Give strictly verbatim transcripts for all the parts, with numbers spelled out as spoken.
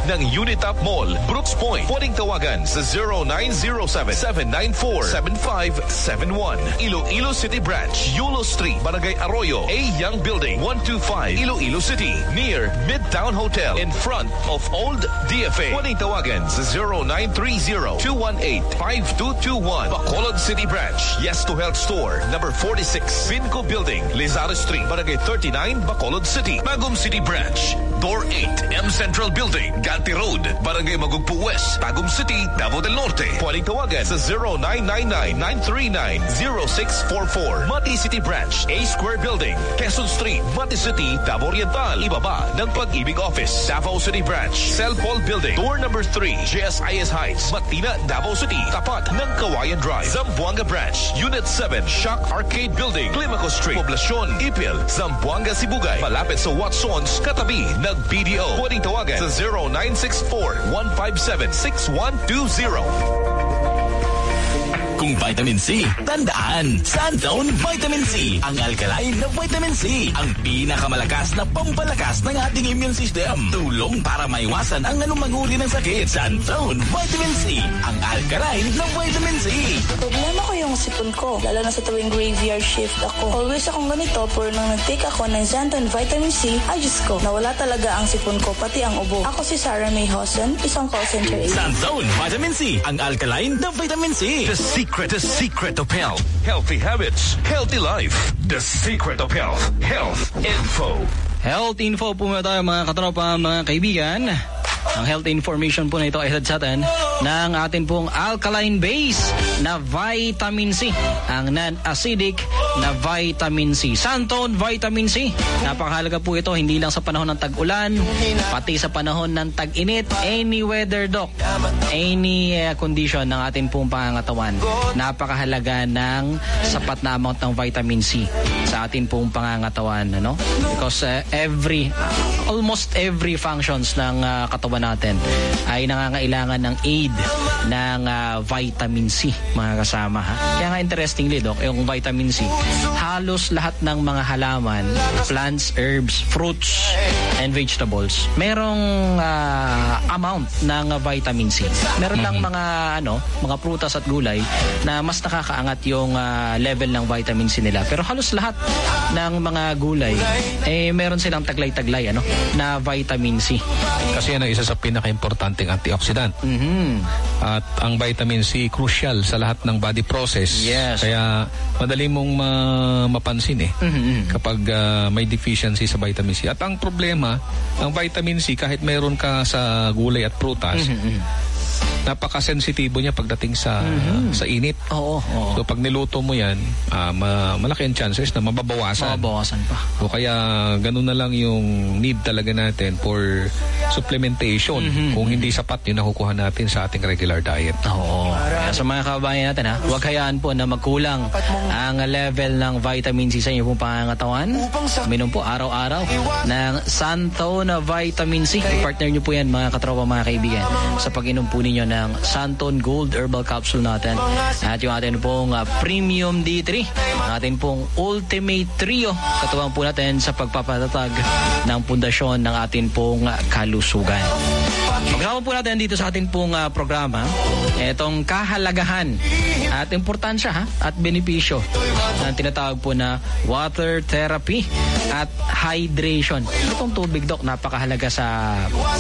ng Unitop Mall, Brooks Point. Pwedeng tawagan sa zero nine zero seven, seven nine four, seven five seven one. Iloilo City Branch, Yulo Street, Barangay Arroyo, A Young Building, one two five, Iloilo City, near Midtown Hotel, in front of Old D F A. Pwedeng tawagan sa zero nine three zero, two one eight, five two two one. Bacolod City Branch, Yes to Health Store, number forty-six, Finco Building, Lizardo Street, Barangay thirty-nine, Bacolod City. Magum City Branch, Door eight, M Central Building, Ganti Road, Barangay Magugpo West, Tagum City, Davao del Norte. Pwedeng tawagan sa zero nine nine nine, nine three nine, zero six four four. Mati City Branch, A Square Building, Quezon Street, Mati City, Davao Oriental. Ibaba ng Pag-ibig Office, Davao City Branch, Cell Paul Building, door number three, J S I S Heights, Matina, Davao City, tapat ng Kawayan Drive. Zamboanga Branch, Unit seven, Shock Arcade Building, Climaco Street, Poblacion, Ipil, Zamboanga, Sibugay, malapit sa Watsons, katabi ng B D O. Pwedeng tawagan sa zero nine six four, one five seven, six one two zero. Kung vitamin C, tandaan, Sunzone Vitamin C. Ang alkaline na vitamin C. Ang pinakamalakas na pampalakas ng ating immune system. Tulong para maiwasan ang anumang uri ng sakit. Sunzone Vitamin C. Ang alkaline na vitamin C. Problema ko yung sipon ko, lalo na sa tuwing graveyard shift ako. Always akong ganito, pero nang nag-take ako ng Xantone Vitamin C, ay Diyos ko, nawala talaga ang sipon ko, pati ang ubo. Ako si Sarah May Hosen, isang call center agent. Sunzone Vitamin C. Ang alkaline na vitamin C. The secret, the secret of health. Healthy habits, healthy life. The secret of health. Health info. Health info po muna tayo mga katropa, mga kaibigan. Ang health information po na ito ay hatid sa atin ng atin pong alkaline base na vitamin C. Ang non-acidic na vitamin C. Xantone Vitamin C. Napakahalaga po ito hindi lang sa panahon ng tag-ulan, pati sa panahon ng tag-init. Any weather, doc. Any uh, condition ng atin pong pangangatawan. Napakahalaga ng sapat na amount ng vitamin C sa atin pong pangangatawan. Ano? Because uh, every, almost every functions ng uh, katawan natin ay nangangailangan ng aid ng uh, vitamin C, mga kasama, ha? Kaya nga interestingly, doc, yung vitamin C, halos lahat ng mga halaman, plants, herbs, fruits, and vegetables, merong uh, amount ng uh, vitamin C. Meron lang mga ano, mga prutas at gulay na mas nakakaangat yung uh, level ng vitamin C nila. Pero halos lahat ng mga gulay eh meron silang taglay-taglay ano na vitamin C. Kasi yan ang isa sa pinaka-importanting antioxidant. Mm-hmm. At ang vitamin C crucial sa lahat ng body process. Yes. Kaya madali mong ma- mapansin eh mm-hmm. kapag uh, may deficiency sa vitamin C. At ang problema, ang vitamin C kahit meron ka sa gulay at prutas, mm-hmm. napaka-sensitibo niya pagdating sa mm-hmm. sa init. Oo, oo. So pag niluto mo yan, uh, ma- malaki ang chances na mababawasan. Mababawasan pa. O kaya ganun na lang yung need talaga natin for supplementation mm-hmm. kung hindi sapat yung nakukuha natin sa ating regular diet. Oo. Kaya sa mga kababayan natin, ha, huwag hayaan po na magkulang ang level ng vitamin C sa inyong pong pangangatawan. Minom po araw-araw ng Xantone Vitamin C. I-partner nyo po yan mga katropa, mga kaibigan, sa pag-inom po ninyo ng Xantone Gold Herbal Capsule natin. At yung atin pong uh, Premium D three, ang atin pong Ultimate Trio, katuwang po natin sa pagpapatatag ng pundasyon ng atin pong uh, kalusugan. Magsama po natin dito sa ating pong uh, programa itong kahalagahan at importansya ha, at benepisyo ng tinatawag po na water therapy at hydration. Itong tubig, doc, napakahalaga sa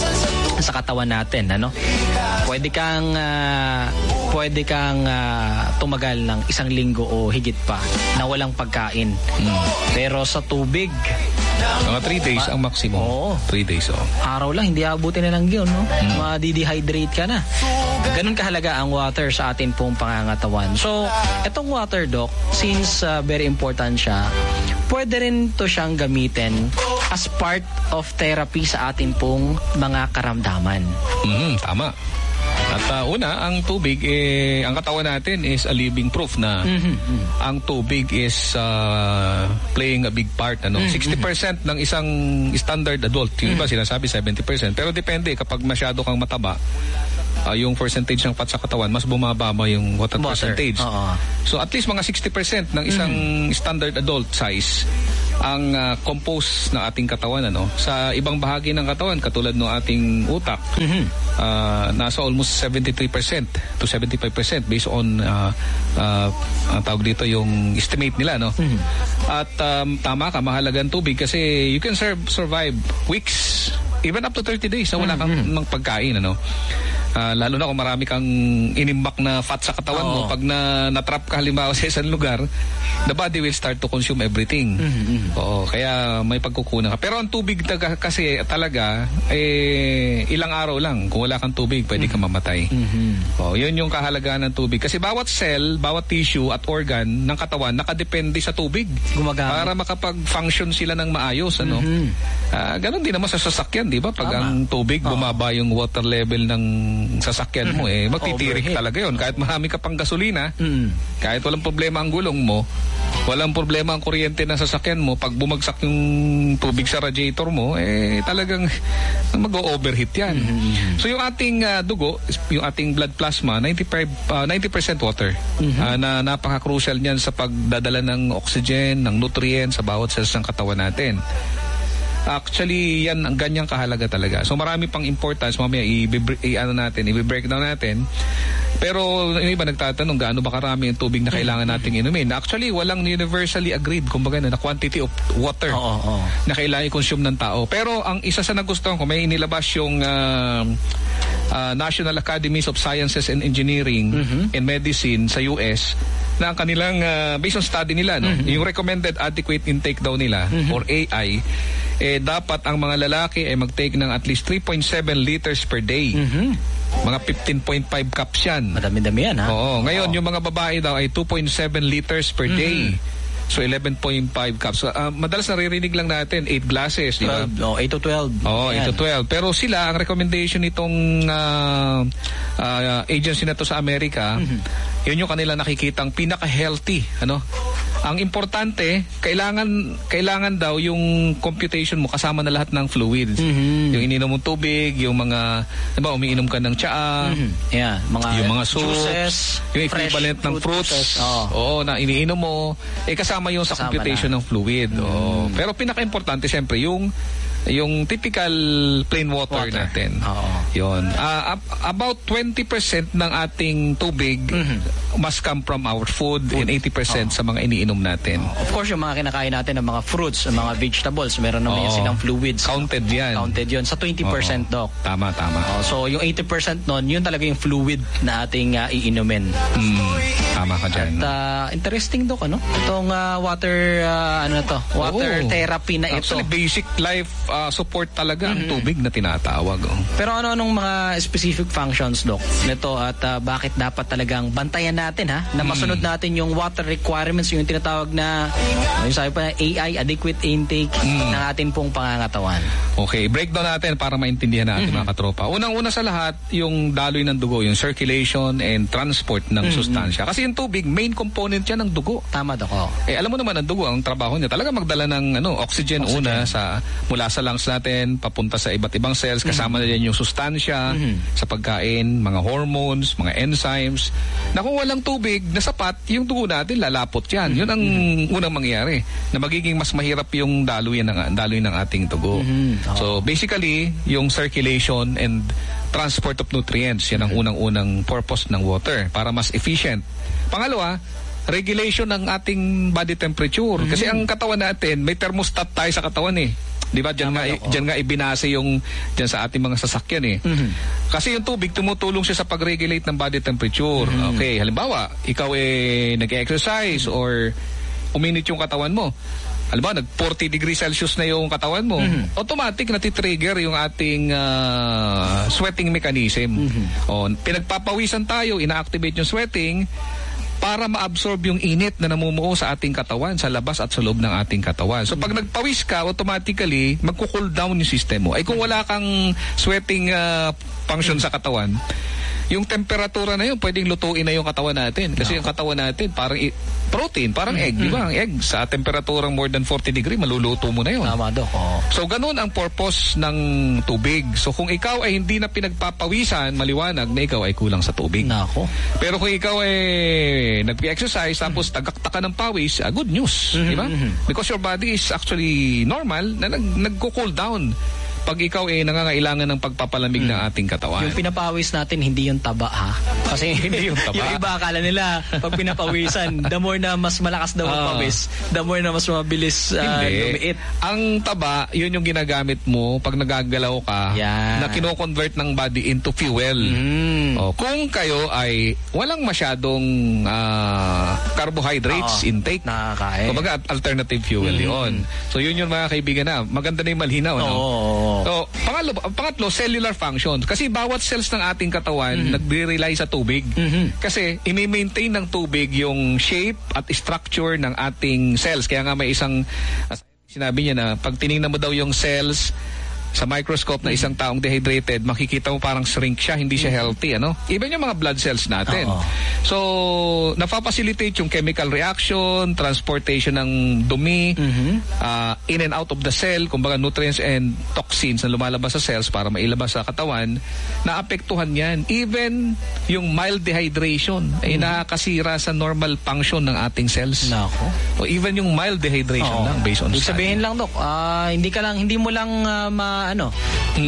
sa katawan natin, ano? Pwede kang uh, pwede kang uh, tumagal ng isang linggo o higit pa na walang pagkain. Mm. Pero sa tubig, mga three days ma- ang maximum. Oo. three days, oh. Araw lang, hindi abutin na lang yun, no? Mm. Ma-dehydrate ka na. Ganun kahalaga ang water sa atin pong pangangatawan. So, etong water, doc, since uh, very important siya, pwede rin to siyang gamitin as part of therapy sa atin pong mga karamdaman. Mm, tama. At uh, una, ang tubig, eh, ang katawan natin is a living proof na mm-hmm. ang tubig is uh, playing a big part. Ano? Mm-hmm. sixty percent ng isang standard adult, yung iba sinasabi seventy percent. Pero depende, kapag masyado kang mataba, uh, yung percentage ng fat sa katawan, mas bumaba ba yung water, water. percentage. Uh-huh. So at least mga sixty percent ng isang mm-hmm. standard adult size ang uh, compose ng ating katawan, ano. Sa ibang bahagi ng katawan, katulad ng ating utak, mm-hmm. uh, nasa almost seventy-three percent to seventy-five percent based on uh, uh, ang tawag dito yung estimate nila, no. Mm-hmm. At um, tama ka, mahalagang tubig kasi you can serve, survive weeks, even up to thirty days na wala kang mm-hmm. ng pagkain, ano. Uh, lalo na kung marami kang inimbak na fat sa katawan Oo. mo, pag na natrap ka halimbawa sa isang lugar, the body will start to consume everything. Mm-hmm. Oo, kaya may pagkukunan ka. Pero ang tubig taga, kasi talaga, eh, ilang araw lang. Kung wala kang tubig, pwede mm-hmm. ka mamatay. Mm-hmm. Oo, yun yung kahalagaan ng tubig. Kasi bawat cell, bawat tissue at organ ng katawan, nakadepende sa tubig. Gumagamit. Para makapag-function sila ng maayos. Ano? Mm-hmm. Uh, ganon din naman sa sasakyan, di ba? Pag Tama. ang tubig, Oo. bumaba yung water level ng sasakyan mo, eh, magtitirik Overhead. talaga yun. Kahit marami ka pang gasolina, mm. kahit walang problema ang gulong mo, walang problema ang kuryente ng sasakyan mo, pag bumagsak yung tubig sa radiator mo, eh, talagang mag-overheat yan. Mm-hmm. So, yung ating uh, dugo, yung ating blood plasma, ninety-five, uh, ninety percent water. Mm-hmm. Uh, na napaka-crucial niyan sa pagdadala ng oxygen, ng nutrients sa bawat cells ng katawan natin. Actually, yan ang ganyang kahalaga talaga. So marami pang importance, mamaya i-ano natin, i-breakdown natin. Pero yung iba nagtatanong, gaano ba karami yung tubig na kailangan nating inumin? Actually, walang universally agreed, kumbaga na, na quantity of water oh, oh, oh. na kailangan i-consume ng tao. Pero ang isa sa nagustuhan ko, may inilabas yung uh, uh, National Academies of Sciences and Engineering mm-hmm. and Medicine sa U S na ang kanilang, uh, based on study nila, no? Mm-hmm. yung recommended adequate intake daw nila, mm-hmm. or A I, eh dapat ang mga lalaki ay mag-take ng at least three point seven liters per day. Mm-hmm. Mga fifteen point five cups yan. Madami-dami yan, ha? Oo. Ngayon, Oo. yung mga babae daw ay two point seven liters per mm-hmm. day. So, eleven point five cups. Uh, madalas naririnig lang natin, eight glasses, di ba? Oh, eight to twelve. Oo, oh, eight to twelve. Pero sila, ang recommendation nitong uh, uh, agency na to sa Amerika, mm-hmm. yun yung kanila nakikitang pinaka-healthy, ano? Ang importante, kailangan kailangan daw yung computation mo kasama na lahat ng fluids. Mm-hmm. Yung ininom mong tubig, yung mga, diba, umiinom ka ng tsaa, mm-hmm. yeah, mga yung mga soup, juices, yung equivalent ng fruit fruits, oh. oo, na iniinom mo, eh kasama yung sa kasama computation na. ng fluid. Mm-hmm. Oo. Pero pinaka-importante, siyempre, yung yung typical plain water, water. natin. Oo. Yun. Uh, about twenty percent ng ating tubig mm-hmm. must come from our food, food. and eighty percent Oo. sa mga iniinom natin. Oo. Of course, yung mga kinakain natin ng mga fruits, mga vegetables, meron naman yan silang fluids. Counted yan. Counted yun. Sa twenty percent, Oo. Doc. Tama, tama. Oo. So, yung eighty percent nun, yun talaga yung fluid na ating uh, iinumin. Mm. Tama ka dyan. At uh, interesting, Doc, ano? Itong uh, water, uh, ano to? Water Oo. therapy na ito. Actually, basic life Uh, support talaga mm-hmm. ang tubig na tinatawag. Oh. Pero ano-anong mga specific functions, Doc, nito at uh, bakit dapat talagang bantayan natin, ha? Na masunod mm. natin yung water requirements, yung tinatawag na, yung sabi pa, A I, adequate intake mm. ng ating pong pangangatawan. Okay, breakdown natin para maintindihan natin mm-hmm. mga katropa. Unang-una sa lahat, yung daloy ng dugo, yung circulation and transport ng mm-hmm. sustansya. Kasi yung tubig, main component yan ng dugo. Tama, Doc. Oh. Eh, alam mo naman, ang dugo, ang trabaho niya, talaga magdala ng ano, oxygen, oxygen. una sa mula sa lungs natin, papunta sa iba't ibang cells, kasama mm-hmm. na yan yung sustansya mm-hmm. sa pagkain, mga hormones, mga enzymes, na kung walang tubig na sapat, yung dugo natin lalapot yan. Mm-hmm. Yun ang mm-hmm. unang mangyayari, na magiging mas mahirap yung daloy ng, daloy ng ating dugo. Mm-hmm. Oh. So, basically, yung circulation and transport of nutrients, yan ang mm-hmm. unang-unang purpose ng water, para mas efficient. Pangalawa, regulation ng ating body temperature. Mm-hmm. Kasi ang katawan natin, may thermostat tayo sa katawan eh. Di ba? Diyan nga, diyan nga ibinase yung diyan sa ating mga sasakyan eh. Mm-hmm. Kasi yung tubig tumutulong siya sa pag-regulate ng body temperature. Mm-hmm. Okay, halimbawa, ikaw eh nag-exercise mm-hmm. or uminit yung katawan mo. Halimbawa, nag forty degrees Celsius na yung katawan mo. Mm-hmm. Automatic natitrigger yung ating uh, sweating mechanism. Mm-hmm. O, pinagpapawisan tayo, ina-activate yung sweating para ma-absorb yung init na namumuo sa ating katawan, sa labas at sa loob ng ating katawan. So pag nagpawis ka, automatically magko-cool down yung system mo. Ay kung wala kang sweating uh, function sa katawan, yung temperatura na yun, pwedeng lutuin na yung katawan natin. Kasi no. yung katawan natin, parang i- protein, parang mm-hmm. egg, di ba? Ang egg, sa temperaturang more than forty degree, maluluto mo na yun. Tama, Dok. Oh. So, ganun ang purpose ng tubig. So, kung ikaw ay hindi na pinagpapawisan, maliwanag na ikaw ay kulang sa tubig. Nako. Pero kung ikaw ay nag-exercise, tapos tagakta ka ng pawis, uh, good news, mm-hmm. di ba? Because your body is actually normal na nag- nagko-cool down pag ikaw ay eh, nangangailangan ng pagpapalamig hmm. ng ating katawan. Yung pinapawis natin, hindi yung taba, ha? Kasi hindi yung taba. Yung iba, akala nila, pag pinapawisan, the more na mas malakas daw ang pawis, the more na mas mabilis uh, lumiit. Ang taba, yun yung ginagamit mo pag nagagalaw ka, yeah. na kino-convert ng body into fuel. Mm. O, kung kayo ay walang masyadong uh, carbohydrates oh, intake, nakakain. Kumbaga, alternative fuel mm. yun. So, yun yung mga kaibigan na, maganda na yung malinaw, no? Oo. So, pangatlo, pangatlo, cellular functions. Kasi bawat cells ng ating katawan mm-hmm. nagre-rely sa tubig. Mm-hmm. Kasi i-maintain ng tubig yung shape at structure ng ating cells. Kaya nga may isang uh, sinabi niya na pag tinignan mo daw yung cells sa microscope na isang taong dehydrated, makikita mo parang shrink siya, hindi siya healthy, ano? Even yung mga blood cells natin. Uh-oh. So, napapacilitate yung chemical reaction, transportation ng dumi, mm-hmm. uh, in and out of the cell, kumbaga nutrients and toxins na lumalabas sa cells para mailabas sa katawan, naapektuhan yan. Even yung mild dehydration ay mm-hmm. nakakasira sa normal function ng ating cells. Nako. O even yung mild dehydration Uh-oh. lang based on study. Sabihin lang, Dok, uh, hindi ka lang, hindi mo lang uh, ma ano, hmm.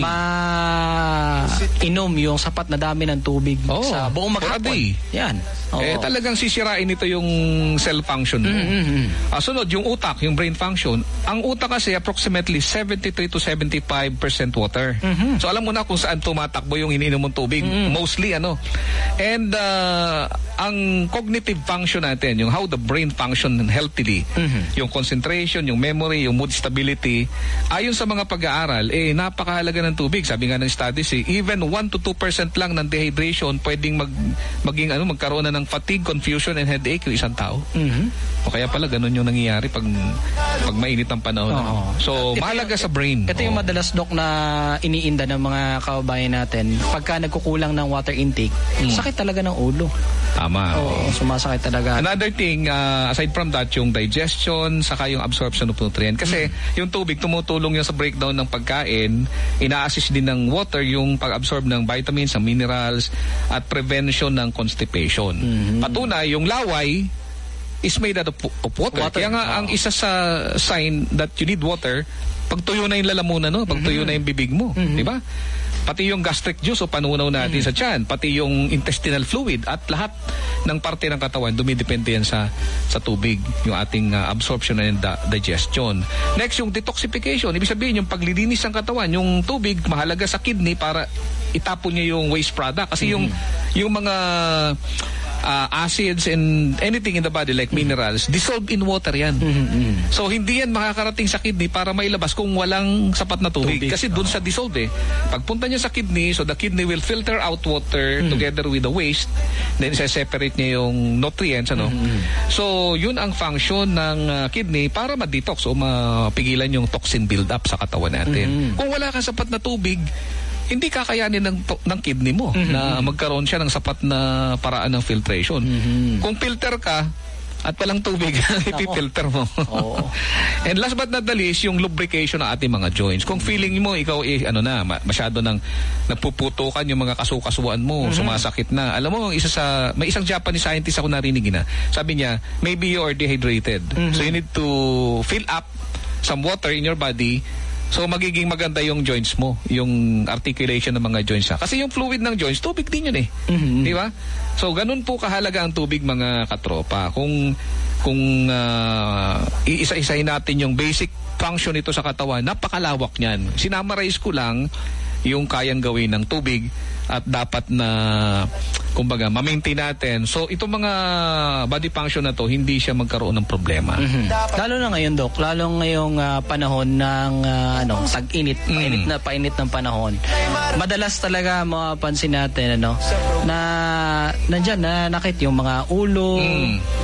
ma-inom yung sapat na dami ng tubig oh, sa buong maghapon. Yan. Oh. Eh, talagang sisirain ito yung cell function mo. Mm-hmm. Ah, sunod, yung utak, yung brain function. Ang utak kasi approximately seventy-three to seventy-five percent water. Mm-hmm. So, alam mo na kung saan tumatakbo yung iniinom mong tubig. Mm-hmm. Mostly, ano. And, uh, ang cognitive function natin, yung how the brain function healthily, mm-hmm. yung concentration, yung memory, yung mood stability, ayon sa mga pag-aaral, eh, napakahalaga ng tubig. Sabi nga ng studies, eh, even one to two percent lang ng dehydration pwedeng mag, maging, ano, magkaroon na ng fatigue, confusion, and headache yung isang tao. Mm-hmm. O kaya pala, ganun yung nangyayari pag, pag mainit ang panahon. Oh. So, ito mahalaga yung, sa brain. Ito oh. yung madalas, Dok, na iniinda ng mga kababayan natin. Pagka nagkukulang ng water intake, mm. sakit talaga ng ulo. Tama. Oo, sumasakit talaga. Another thing, uh, aside from that, yung digestion, saka yung absorption of nutrient. Kasi mm. yung tubig, tumutulong yung sa breakdown ng pagkain, ina-assist din ng water yung pag-absorb ng vitamins, ng minerals, at prevention ng constipation. Mm-hmm. Patunay, yung laway is made out of, of water. water. Kaya nga, oh. ang isa sa sign that you need water, pag tuyo na yung lalamunan, no? Pag tuyo mm-hmm. na yung bibig mo. Mm-hmm. Di ba? Pati yung gastric juice o panunaw natin mm-hmm. sa tiyan, pati yung intestinal fluid at lahat ng parte ng katawan, dumidepende yan sa, sa tubig, yung ating uh, absorption and uh, digestion. Next, yung detoxification. Ibig sabihin, yung paglilinis ng katawan, yung tubig, mahalaga sa kidney para itapon niya yung waste product. Kasi mm-hmm. yung, yung mga uh, acids and anything in the body like minerals, dissolved in water yan. Mm-hmm. So, hindi yan makakarating sa kidney para mailabas kung walang sapat na tubig. tubig. Kasi dun sa dissolved eh. Pagpunta niya sa kidney, so the kidney will filter out water mm-hmm. together with the waste, then isa-separate niya yung nutrients, ano. Mm-hmm. So, yun ang function ng uh, kidney para ma-detox o mapigilan yung toxin build-up sa katawan natin. Mm-hmm. Kung wala kang sapat na tubig, hindi kakayanin ng, ng kidney mo mm-hmm. na magkaroon siya ng sapat na paraan ng filtration. Mm-hmm. Kung filter ka at walang tubig, ipipilter mo. Oh. And last but not the least, yung lubrication ng ating mga joints. Kung feeling mo, ikaw eh, ano na, masyado nang napuputukan yung mga kasukasuan mo, mm-hmm. sumasakit na. Alam mo, isa sa, may isang Japanese scientist ako narinig na. Sabi niya, maybe you are dehydrated. Mm-hmm. So you need to fill up some water in your body. So, magiging maganda yung joints mo, yung articulation ng mga joints na. Kasi yung fluid ng joints, tubig din yun eh. Mm-hmm. Di ba? So, ganun po kahalaga ang tubig, mga katropa. Kung, kung uh, iisa-isahin natin yung basic function nito sa katawan, napakalawak niyan. Sinamarize ko lang yung kayang gawin ng tubig at dapat na, kumbaga, ma-maintain natin. So, itong mga body function na to, hindi siya magkaroon ng problema. Mm-hmm. Lalo na ngayon, Dok. Lalo ngayong uh, panahon ng uh, ano, tag-init, mm. painit na painit ng panahon. Madalas talaga mapapansin natin, ano, na nandyan, na nakit yung mga ulo, mm.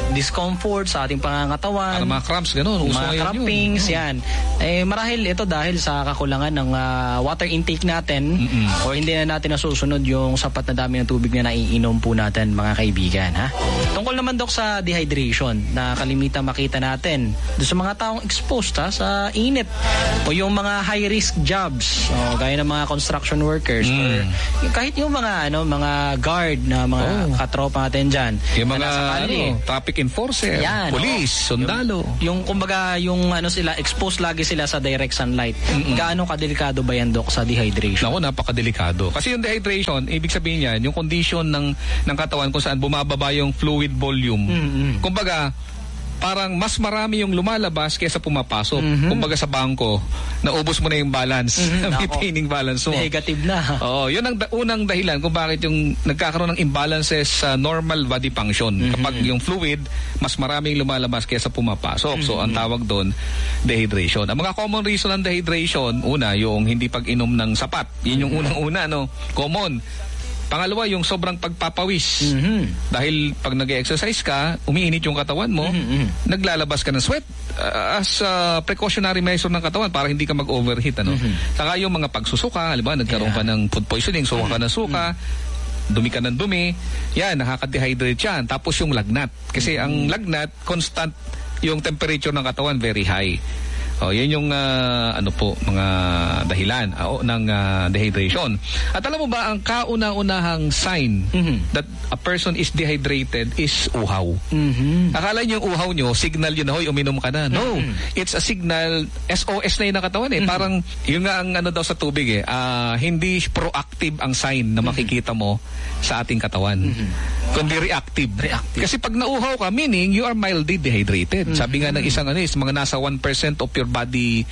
discomfort sa ating pangangatawan. Para mga cramps, gano'n. Uso Mga ngayon crampings, yun. yan. Eh, marahil ito dahil sa kakulangan ng uh, water intake natin Mm-mm. o hindi na natin nasusunod yung sapat na dami ng tubig na naiinom po natin, mga kaibigan. Ha? Tungkol naman, Dok, sa dehydration na kalimitan makita natin doon sa mga taong exposed ha, sa init o yung mga high-risk jobs o gaya ng mga construction workers mm. or yung, kahit yung mga ano mga guard na mga oh. katropa natin dyan. Yung mga ano, traffic enforcer, yan, police, oh. sundalo. Yung, yung kumbaga yung ano sila, exposed lagi sila sa direct sunlight. Mm-mm. Gaano kadelikado ba yan, Dok, sa dehydration? Naku, napakadelikado. Kasi yung dehydration, ibig sabihin yan, yung condition ng, ng katawan kung saan bumababa yung fluid volume. Mm-mm. Kumbaga, parang mas marami yung lumalabas kaysa pumapasok. Mm-hmm. Kumbaga sa bangko, naubos mo na yung balance, mm-hmm. maintaining balance mo. Negative na. Oo, yun ang da- unang dahilan kung bakit yung nagkakaroon ng imbalances sa normal body function. Mm-hmm. Kapag yung fluid, mas maraming lumalabas kaysa pumapasok. Mm-hmm. So, ang tawag doon, dehydration. Ang mga common reason ng dehydration, una, yung hindi pag-inom ng sapat. Yun yung unang-una, no? Common. Pangalawa, yung sobrang pagpapawis. Mm-hmm. Dahil pag nag-exercise ka, umiinit yung katawan mo, mm-hmm. naglalabas ka ng sweat uh, as a precautionary measure ng katawan para hindi ka mag-overheat. Ano? Mm-hmm. Saka yung mga pagsusuka, halimbawa, nagkaroon yeah. ka ng food poisoning, suka mm-hmm. ka ng suka, mm-hmm. dumi ka ng dumi, yan, nakaka-dehydrate yan. Tapos yung lagnat. Kasi mm-hmm. ang lagnat, constant yung temperature ng katawan, very high. Oh, yan yung uh, ano po mga dahilan uh, ng uh, dehydration. At alam mo ba ang kauna-unahang sign mm-hmm. that a person is dehydrated is uhaw. Mm-hmm. Akala niyo yung uhaw nyo, signal yun na hoy uminom ka na. No, mm-hmm. it's a signal, S O S na yun ng katawan eh. Mm-hmm. Parang yun nga ang ano daw sa tubig eh. Uh, hindi proactive ang sign na makikita mo sa ating katawan. Mm-hmm. Kundi reactive. reactive. Kasi pag nauhaw ka, meaning you are mildly dehydrated. Mm-hmm. Sabi nga ng isang ano is mga nasa one percent of your body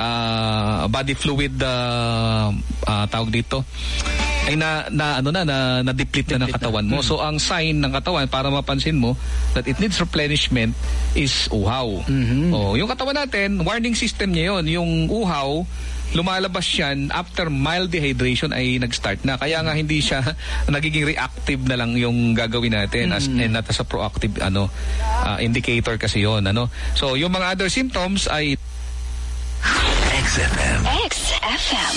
uh, body fluid uh, uh, tawag dito ay na, na ano na na, na deplete na ng katawan mo. Mm-hmm. So ang sign ng katawan para mapansin mo that it needs replenishment is uhaw. Mm-hmm. Oh, yung katawan natin, warning system niya 'yon. Yung uhaw lumalabas yan after mild dehydration ay nag-start na. Kaya nga hindi siya nagiging reactive na lang yung gagawin natin as mm-hmm. and not as a proactive ano uh, indicator kasi yon ano. So yung mga other symptoms ay X F M. X F M.